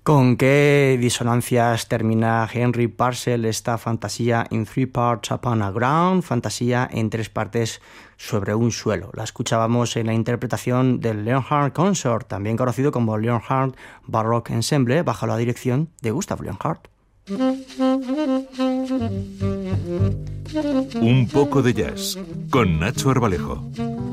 ¿Con qué disonancias termina Henry Purcell esta fantasía in three parts upon a ground, fantasía en tres partes sobre un suelo? La escuchábamos en la interpretación del Leonhardt Consort, también conocido como Leonhardt Baroque Ensemble, bajo la dirección de Gustav Leonhardt. Un poco de jazz, con Nacho Arbalejo.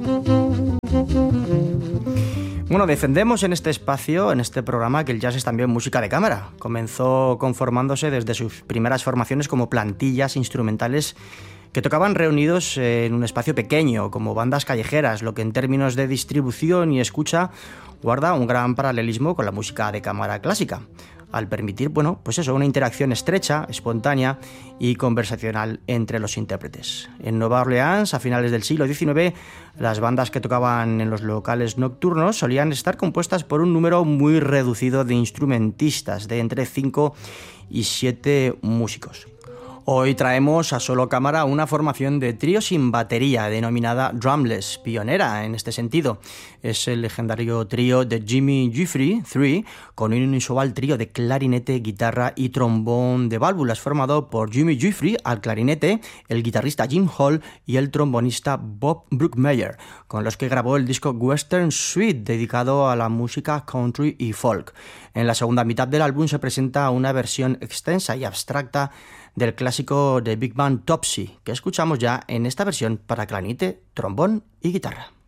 Bueno, defendemos en este espacio, en este programa, que el jazz es también música de cámara. Comenzó conformándose desde sus primeras formaciones como plantillas instrumentales que tocaban reunidos en un espacio pequeño, como bandas callejeras, lo que en términos de distribución y escucha guarda un gran paralelismo con la música de cámara clásica, al permitir, una interacción estrecha, espontánea y conversacional entre los intérpretes. En Nueva Orleans, a finales del siglo XIX, las bandas que tocaban en los locales nocturnos solían estar compuestas por un número muy reducido de instrumentistas, de entre 5 y 7 músicos. Hoy traemos a solo cámara una formación de trío sin batería denominada Drumless, pionera en este sentido. Es el legendario trío de Jimmy Giuffre 3, con un inusual trío de clarinete, guitarra y trombón de válvulas formado por Jimmy Giuffre al clarinete, el guitarrista Jim Hall y el trombonista Bob Brookmeyer, con los que grabó el disco Western Suite, dedicado a la música country y folk. En la segunda mitad del álbum se presenta una versión extensa y abstracta del clásico de Big Band Topsy, que escuchamos ya en esta versión para clarinete, trombón y guitarra.